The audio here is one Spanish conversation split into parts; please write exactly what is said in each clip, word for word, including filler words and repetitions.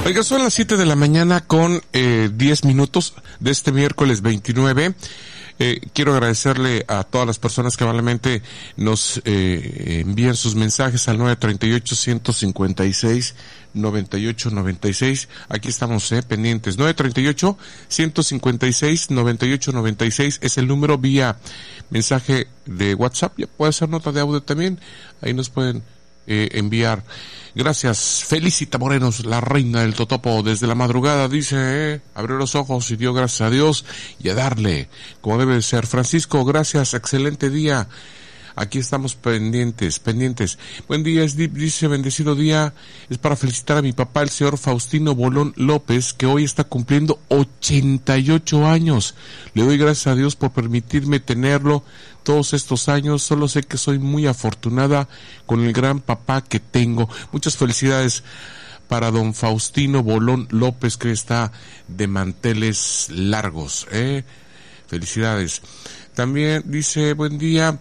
Oiga, son las siete de la mañana con eh, diez minutos de este miércoles veintinueve. Eh, quiero agradecerle a todas las personas que amablemente nos eh, envían sus mensajes al nueve treinta y ocho, ciento cincuenta y seis, noventa y ocho noventa y seis. Aquí estamos eh, pendientes. nueve treinta y ocho, ciento cincuenta y seis, noventa y ocho noventa y seis es el número vía mensaje de WhatsApp. Ya puede ser nota de audio también. Ahí nos pueden eh, enviar. Gracias. Felicita Morenos, la reina del totopo, desde la madrugada, dice, eh, abrió los ojos y dio gracias a Dios y a darle, como debe de ser. Francisco, gracias, excelente día. Aquí estamos pendientes, pendientes. Buen día, es dice, bendecido día. Es para felicitar a mi papá, el señor Faustino Bolón López, que hoy está cumpliendo ochenta y ocho años. Le doy gracias a Dios por permitirme tenerlo todos estos años. Solo sé que soy muy afortunada con el gran papá que tengo. Muchas felicidades para don Faustino Bolón López, que está de manteles largos, ¿eh? Felicidades. También dice, buen día,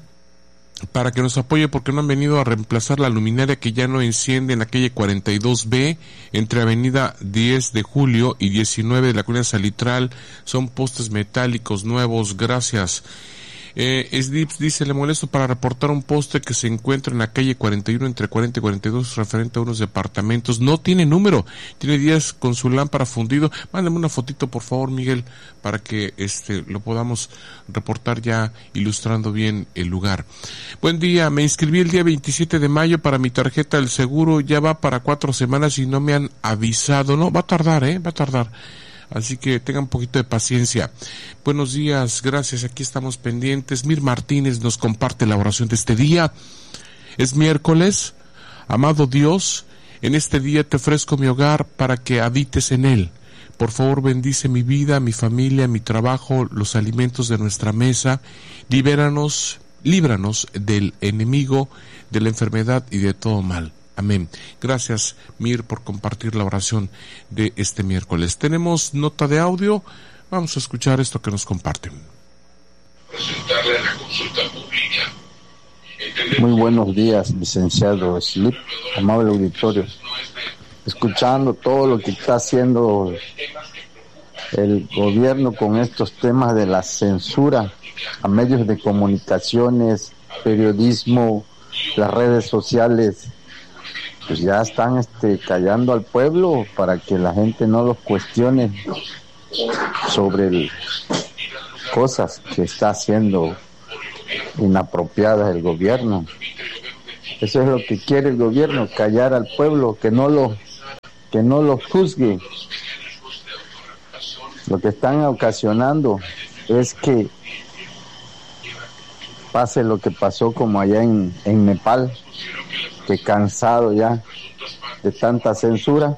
para que nos apoye porque no han venido a reemplazar la luminaria que ya no enciende en la calle cuarenta y dos B, entre avenida diez de julio y diecinueve de la colonia Salitral. Son postes metálicos nuevos, gracias. Eh, Sdips dice, le molesto para reportar un poste que se encuentra en la calle cuarenta y uno entre cuarenta y cuarenta y dos referente a unos departamentos. No tiene número, tiene días con su lámpara fundido. Mándame una fotito por favor, Miguel, para que este lo podamos reportar ya ilustrando bien el lugar. Buen día, me inscribí el día veintisiete de mayo para mi tarjeta del seguro, ya va para cuatro semanas y no me han avisado. No, va a tardar, eh, va a tardar. Así que tengan un poquito de paciencia. Buenos días, gracias, aquí estamos pendientes. Mir Martínez nos comparte la oración de este día. Es miércoles. Amado Dios, en este día te ofrezco mi hogar para que habites en él. Por favor, bendice mi vida, mi familia, mi trabajo, los alimentos de nuestra mesa. Libéranos, líbranos del enemigo, de la enfermedad y de todo mal. Amén. Gracias, Mir, por compartir la oración de este miércoles. Tenemos nota de audio. Vamos a escuchar esto que nos comparten. Presentarle la consulta pública. Muy buenos días, licenciado Slip, amable auditorio. Escuchando todo lo que está haciendo el gobierno con estos temas de la censura a medios de comunicaciones, periodismo, las redes sociales, pues ya están este, callando al pueblo para que la gente no los cuestione sobre el, cosas que está haciendo inapropiadas el gobierno. Eso es lo que quiere el gobierno, callar al pueblo, que no lo, que no lo juzgue. Lo que están ocasionando es que pase lo que pasó como allá en, en Nepal, que cansado ya de tanta censura,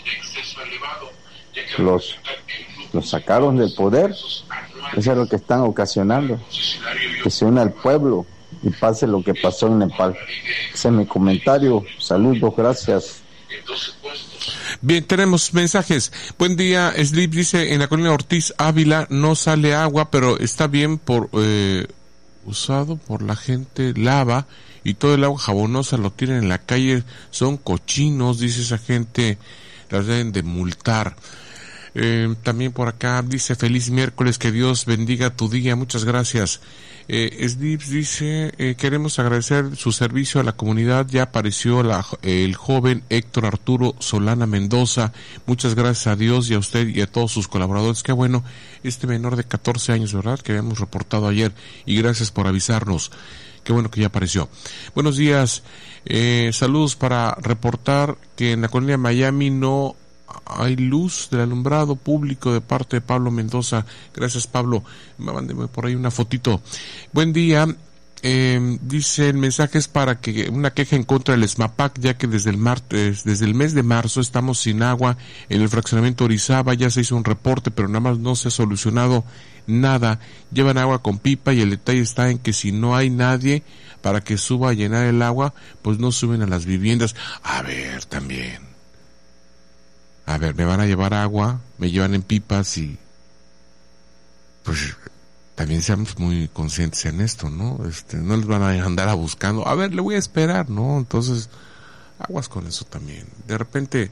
los, los sacaron del poder. Eso es lo que están ocasionando, que se una al pueblo y pase lo que pasó en Nepal. Ese es mi comentario. Saludos, gracias. Bien, tenemos mensajes. Buen día, Slip dice, en la colonia Ortiz Ávila no sale agua, pero está bien por eh, usado por la gente, lava, y todo el agua jabonosa lo tiran en la calle, son cochinos, dice esa gente, las deben de multar. Eh, también por acá dice, feliz miércoles, que Dios bendiga tu día, muchas gracias. Eh, Sdips dice, eh, queremos agradecer su servicio a la comunidad, ya apareció la, el joven Héctor Arturo Solana Mendoza, muchas gracias a Dios y a usted y a todos sus colaboradores. Qué bueno, este menor de catorce años, ¿verdad?, que habíamos reportado ayer, y gracias por avisarnos. Qué bueno que ya apareció. Buenos días, eh, saludos para reportar que en la colonia Miami no hay luz del alumbrado público de parte de Pablo Mendoza. Gracias, Pablo. Mándeme por ahí una fotito. Buen día. Eh, dice, el mensaje es para que una queja en contra del SMAPAC, ya que desde el martes, desde el mes de marzo estamos sin agua en el fraccionamiento Orizaba. Ya se hizo un reporte, pero nada más no se ha solucionado nada. Llevan agua con pipa y el detalle está en que si no hay nadie para que suba a llenar el agua, pues no suben a las viviendas. A ver, también. A ver, me van a llevar agua, me llevan en pipas y pues también seamos muy conscientes en esto, ¿no? Este, no les van a andar a buscando, a ver, le voy a esperar, ¿no? Entonces, aguas con eso también. De repente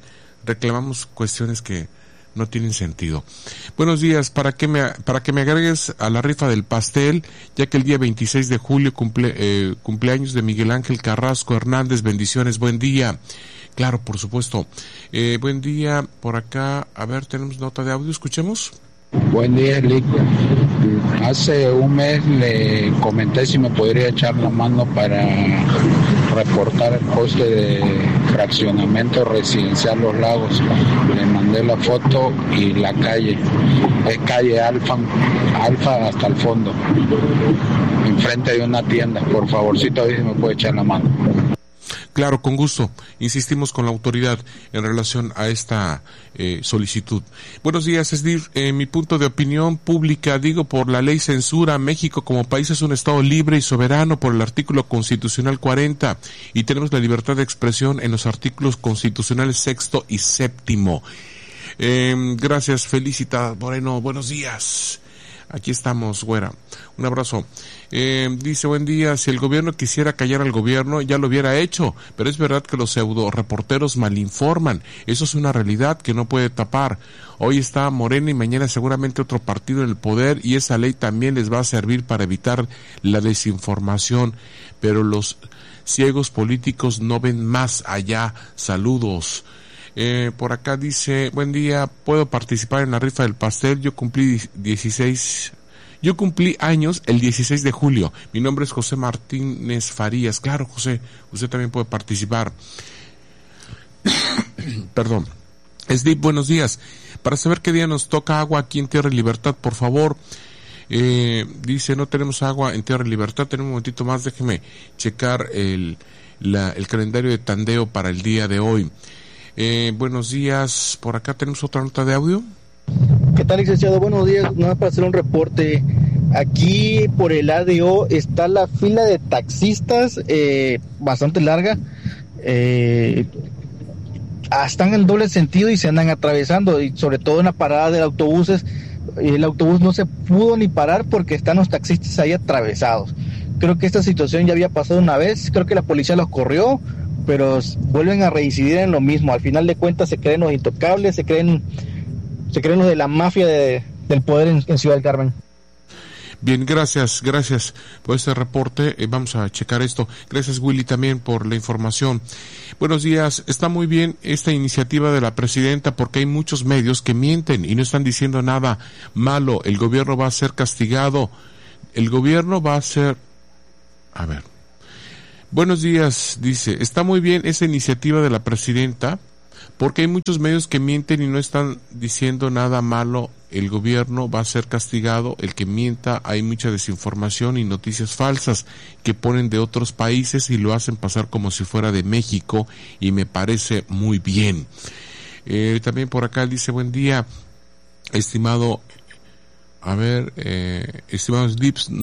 reclamamos cuestiones que no tienen sentido. Buenos días, para que me para que me agregues a la rifa del pastel, ya que el día veintiséis de julio cumple eh, cumpleaños de Miguel Ángel Carrasco Hernández. Bendiciones, buen día. Claro, por supuesto. Eh, buen día por acá. A ver, tenemos nota de audio, escuchemos. Buen día, Lick. Hace un mes le comenté si me podría echar la mano para reportar el coste de fraccionamiento residencial Los Lagos. Le mandé la foto y la calle. Es calle Alfa, Alfa hasta el fondo, enfrente de una tienda. Por favorcito, a ver si me puede echar la mano. Claro, con gusto. Insistimos con la autoridad en relación a esta eh, solicitud. Buenos días, Esdir. Eh, mi punto de opinión pública, digo, por la ley censura, México como país es un estado libre y soberano por el artículo constitucional cuarenta y tenemos la libertad de expresión en los artículos constitucionales sexto y séptimo. Eh, gracias, Felicita Moreno. Buenos días. Aquí estamos, güera. Un abrazo. Eh, dice, buen día, si el gobierno quisiera callar al gobierno, ya lo hubiera hecho, pero es verdad que los pseudo reporteros malinforman. Eso es una realidad que no puede tapar. Hoy está Morena y mañana seguramente otro partido en el poder y esa ley también les va a servir para evitar la desinformación, pero los ciegos políticos no ven más allá. Saludos. Eh, por acá dice, buen día, puedo participar en la rifa del pastel, yo cumplí dieciséis, yo cumplí años el dieciséis de julio, mi nombre es José Martínez Farías. Claro, José, usted también puede participar. Perdón. Esdip, buenos días, para saber qué día nos toca agua aquí en Tierra y Libertad, por favor. Eh, dice, no tenemos agua en Tierra y Libertad, tenemos un momentito más, déjeme checar el, la, el calendario de tandeo para el día de hoy. Eh, buenos días, por acá tenemos otra nota de audio. ¿Qué tal, licenciado? Buenos días, nada más para hacer un reporte. Aquí por el A D O está la fila de taxistas eh, bastante larga. Eh, están en doble sentido y se andan atravesando, y sobre todo en la parada de autobuses. El autobús no se pudo ni parar porque están los taxistas ahí atravesados. Creo que esta situación ya había pasado una vez, creo que la policía los corrió, pero vuelven a reincidir en lo mismo. Al final de cuentas se creen los intocables, se creen se creen los de la mafia de, del poder en, en Ciudad del Carmen. Bien, gracias, gracias por este reporte. Eh, vamos a checar esto. Gracias, Willy, también por la información. Buenos días. Está muy bien esta iniciativa de la presidenta porque hay muchos medios que mienten y no están diciendo nada malo. El gobierno va a ser castigado. El gobierno va a ser... A ver... Buenos días, dice, está muy bien esa iniciativa de la presidenta, porque hay muchos medios que mienten y no están diciendo nada malo. El gobierno va a ser castigado, el que mienta, hay mucha desinformación y noticias falsas que ponen de otros países y lo hacen pasar como si fuera de México, y me parece muy bien. Eh, también por acá dice, buen día, estimado, a ver, eh, estimados Dips,